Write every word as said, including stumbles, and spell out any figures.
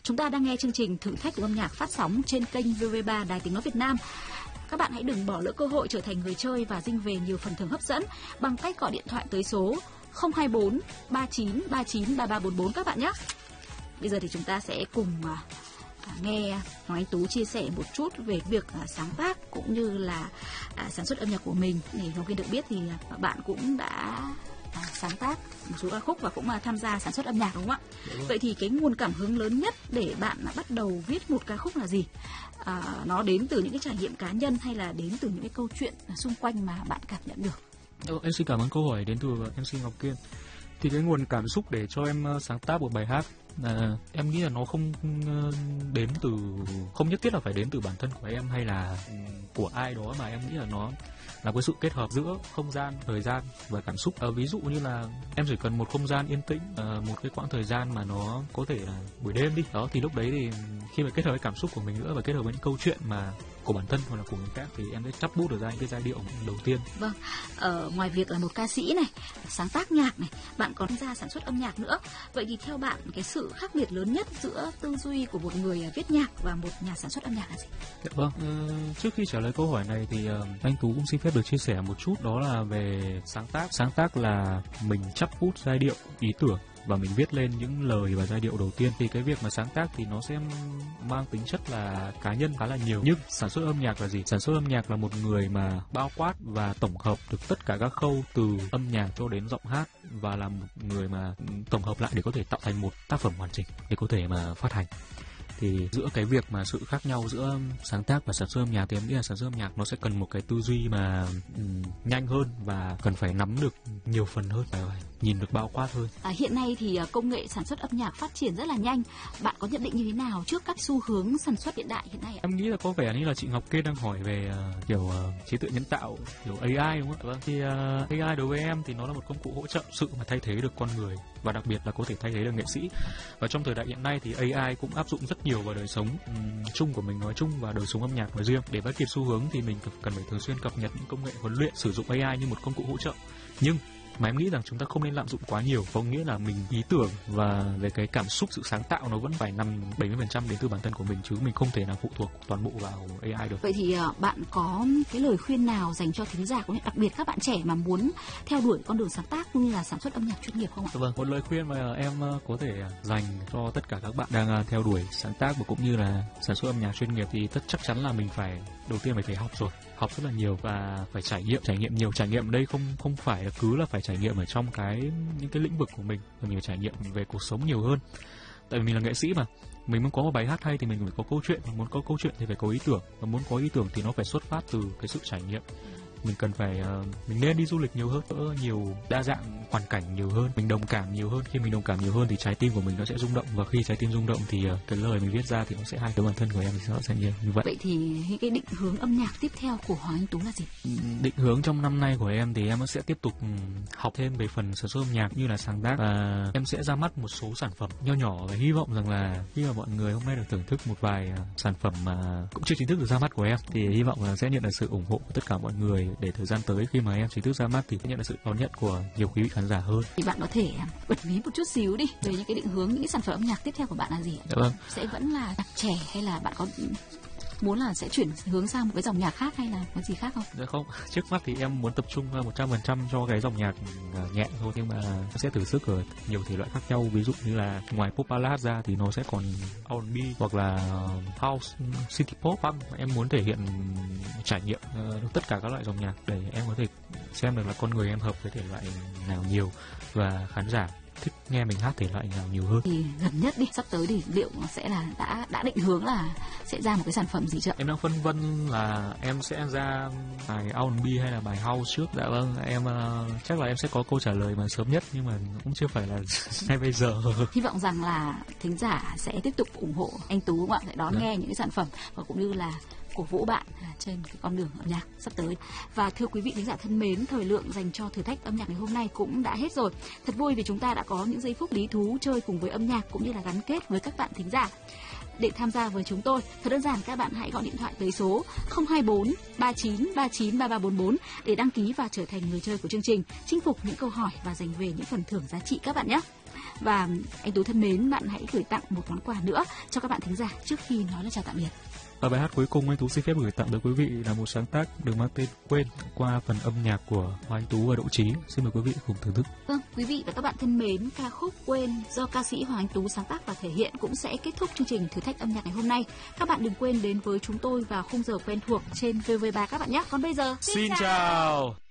Chúng ta đang nghe chương trình Thử thách của âm nhạc phát sóng trên kênh vê vê ba Đài Tiếng nói Việt Nam. Các bạn hãy đừng bỏ lỡ cơ hội trở thành người chơi và dinh về nhiều phần thưởng hấp dẫn bằng cách gọi điện thoại tới số không hai bốn ba chín ba chín ba ba bốn bốn các bạn nhé. Bây giờ thì chúng ta sẽ cùng uh, nghe Hoàng Anh Tú chia sẻ một chút về việc uh, sáng tác cũng như là uh, sản xuất âm nhạc của mình. Để Ngọc Kiên được biết thì uh, bạn cũng đã uh, sáng tác một số ca khúc và cũng uh, tham gia sản xuất âm nhạc, đúng không ạ? Đúng. Vậy thì cái nguồn cảm hứng lớn nhất để bạn uh, bắt đầu viết một ca khúc là gì? À, nó đến từ những cái trải nghiệm cá nhân hay là đến từ những cái câu chuyện xung quanh mà bạn cảm nhận được? Em xin cảm ơn câu hỏi đến từ em xê Ngọc Kiên. Thì cái nguồn cảm xúc để cho em sáng tác một bài hát là em nghĩ là nó không đến từ, không nhất thiết là phải đến từ bản thân của em hay là của ai đó, mà em nghĩ là nó là cái sự kết hợp giữa không gian, thời gian và cảm xúc. À, ví dụ như là em chỉ cần một không gian yên tĩnh, à, một cái quãng thời gian mà nó có thể là buổi đêm đi đó, thì lúc đấy thì khi mà kết hợp với cảm xúc của mình nữa và kết hợp với những câu chuyện mà của bản thân hoặc là của người khác thì em sẽ chắp bút được ra những cái giai điệu đầu tiên. Vâng, ở ngoài việc là một ca sĩ này, sáng tác nhạc này, bạn còn ra sản xuất âm nhạc nữa. Vậy thì theo bạn cái sự khác biệt lớn nhất giữa tư duy của một người viết nhạc và một nhà sản xuất âm nhạc là gì? Dạ vâng, ừ, trước khi trả lời câu hỏi này thì uh, anh Tú cũng xin phép được chia sẻ một chút, đó là về sáng tác. Sáng tác là mình chắp bút giai điệu, ý tưởng và mình viết lên những lời và giai điệu đầu tiên. Thì cái việc mà sáng tác thì nó sẽ mang tính chất là cá nhân khá là nhiều. Nhưng sản xuất âm nhạc là gì? Sản xuất âm nhạc là một người mà bao quát và tổng hợp được tất cả các khâu từ âm nhạc cho đến giọng hát, và là một người mà tổng hợp lại để có thể tạo thành một tác phẩm hoàn chỉnh để có thể mà phát hành. Thì giữa cái việc mà sự khác nhau giữa sáng tác và sản xuất âm nhạc thì em nghĩ là sản xuất âm nhạc nó sẽ cần một cái tư duy mà um, nhanh hơn và cần phải nắm được nhiều phần hơn, phải nhìn được bao quát hơn. À, hiện nay thì công nghệ sản xuất âm nhạc phát triển rất là nhanh. Bạn có nhận định như thế nào trước các xu hướng sản xuất hiện đại hiện nay ạ? Em nghĩ là có vẻ như là chị Ngọc Kiên đang hỏi về uh, kiểu uh, trí tuệ nhân tạo, kiểu a i đúng không ạ? Vâng. Thì uh, a i đối với em thì nó là một công cụ hỗ trợ sự mà thay thế được con người, và đặc biệt là có thể thay thế được nghệ sĩ. Và trong thời đại hiện nay thì a i cũng áp dụng rất nhiều vào đời sống um, chung của mình nói chung và đời sống âm nhạc nói riêng. Để bắt kịp xu hướng thì mình cần phải thường xuyên cập nhật những công nghệ huấn luyện, sử dụng a i như một công cụ hỗ trợ. Nhưng mà em nghĩ rằng chúng ta không nên lạm dụng quá nhiều, có nghĩa là mình ý tưởng và về cái cảm xúc, sự sáng tạo nó vẫn phải nằm bảy mươi phần trăm đến từ bản thân của mình, chứ mình không thể nào phụ thuộc toàn bộ vào a i được. Vậy thì uh, bạn có cái lời khuyên nào dành cho thính giả, cũng đặc biệt các bạn trẻ mà muốn theo đuổi con đường sáng tác cũng như là sản xuất âm nhạc chuyên nghiệp không ạ? Vâng, một lời khuyên mà em có thể dành cho tất cả các bạn đang theo đuổi sáng tác và cũng như là sản xuất âm nhạc chuyên nghiệp thì tất chắc chắn là mình phải đầu tiên phải phải học rồi, học rất là nhiều và phải trải nghiệm, trải nghiệm nhiều. Trải nghiệm ở đây không không phải là cứ là phải trải nghiệm ở trong cái những cái lĩnh vực của mình, mà mình phải trải nghiệm về cuộc sống nhiều hơn. Tại vì mình là nghệ sĩ mà, mình muốn có một bài hát hay thì mình phải có câu chuyện, mà muốn có câu chuyện thì phải có ý tưởng, và muốn có ý tưởng thì nó phải xuất phát từ cái sự trải nghiệm. Mình cần phải uh, mình nên đi du lịch nhiều hơn, đỡ nhiều đa dạng hoàn cảnh nhiều hơn, mình đồng cảm nhiều hơn. Khi mình đồng cảm nhiều hơn thì trái tim của mình nó sẽ rung động, và khi trái tim rung động thì uh, cái lời mình viết ra thì nó sẽ hay. Với bản thân của em thì nó sẽ như vậy. Vậy thì những cái định hướng âm nhạc tiếp theo của Hoàng Anh Tú là gì? Định hướng trong năm nay của em thì em sẽ tiếp tục học thêm về phần sản xuất âm nhạc như là sáng tác, và em sẽ ra mắt một số sản phẩm nho nhỏ, và hy vọng rằng là khi mà mọi người hôm nay được thưởng thức một vài uh, sản phẩm mà cũng chưa chính thức được ra mắt của em thì hy vọng là sẽ nhận được sự ủng hộ của tất cả mọi người, để thời gian tới khi mà em chính thức ra mắt thì sẽ nhận được sự đón nhận của nhiều quý vị khán giả hơn. Thì bạn có thể bật mí một chút xíu đi về những cái định hướng, những cái sản phẩm âm nhạc tiếp theo của bạn là gì ạ? Dạ vâng. Sẽ vẫn là nhạc trẻ hay là bạn có muốn là sẽ chuyển hướng sang một cái dòng nhạc khác hay là có gì khác không? Dạ không, trước mắt thì em muốn tập trung một trăm phần trăm cho cái dòng nhạc nhẹ thôi, nhưng mà sẽ thử sức ở nhiều thể loại khác nhau. Ví dụ như là ngoài pop ballad ra thì nó sẽ còn R and B hoặc là house, city pop, punk. Em muốn thể hiện trải nghiệm uh, tất cả các loại dòng nhạc để em có thể xem được là con người em hợp với thể loại nào nhiều và khán giả thích nghe mình hát thể loại nào nhiều hơn. Thì gần nhất đi, sắp tới thì liệu sẽ là đã đã định hướng là sẽ ra một cái sản phẩm gì chưa? Em đang phân vân là em sẽ ra bài R and B hay là bài house trước. Dạ vâng, em uh, chắc là em sẽ có câu trả lời mà sớm nhất, nhưng mà cũng chưa phải là ngay bây giờ. Hy vọng rằng là thính giả sẽ tiếp tục ủng hộ anh Tú, đúng không ạ? Sẽ đón dạ. nghe những cái sản phẩm và cũng như là cổ vũ bạn trên cái con đường âm nhạc sắp tới. Và thưa quý vị thính giả thân mến, thời lượng dành cho thử thách âm nhạc ngày hôm nay cũng đã hết rồi. Thật vui vì chúng ta đã có những giây phút lý thú chơi cùng với âm nhạc cũng như là gắn kết với các bạn thính giả. Để tham gia với chúng tôi, thật đơn giản, các bạn hãy gọi điện thoại tới số không hai bốn ba chín ba chín ba ba bốn bốn để đăng ký và trở thành người chơi của chương trình, chinh phục những câu hỏi và giành về những phần thưởng giá trị các bạn nhé. Và anh Tú thân mến, bạn hãy gửi tặng một món quà nữa cho các bạn thính giả trước khi nói là chào tạm biệt. Và bài hát cuối cùng anh Tú xin phép gửi tặng tới quý vị là một sáng tác được mang tên Quên qua phần âm nhạc của Hoàng Anh Tú và Đỗ Chí. Xin mời quý vị cùng thưởng thức. Vâng, quý vị và các bạn thân mến, ca khúc Quên do ca sĩ Hoàng Anh Tú sáng tác và thể hiện cũng sẽ kết thúc chương trình thử thách âm nhạc ngày hôm nay. Các bạn đừng quên đến với chúng tôi vào khung giờ quen thuộc trên vê o vê ba các bạn nhé. Còn bây giờ, xin chào.